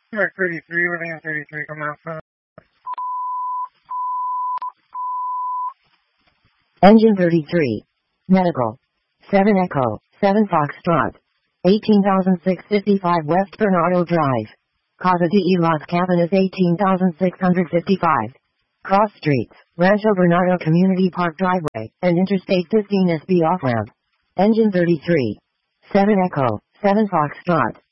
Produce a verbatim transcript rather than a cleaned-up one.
Mark thirty-three, William thirty-three, come out front. Engine thirty-three. Medical. seven Echo, seven Foxtrot. eighteen thousand six hundred fifty-five West Bernardo Drive. Casa de Las Cabanas eighteen thousand six hundred fifty-five. Cross Streets, Rancho Bernardo Community Park Driveway, and Interstate fifteen S B off-ramp. Engine thirty-three. seven Echo, seven Foxtrot.